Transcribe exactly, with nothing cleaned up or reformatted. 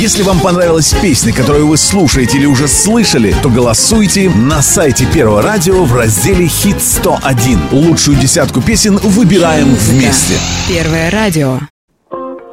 Если вам понравилась песня, которую вы слушаете или уже слышали, то голосуйте на сайте Первого радио в разделе «Хит сто один». Лучшую десятку песен выбираем вместе. Первое радио.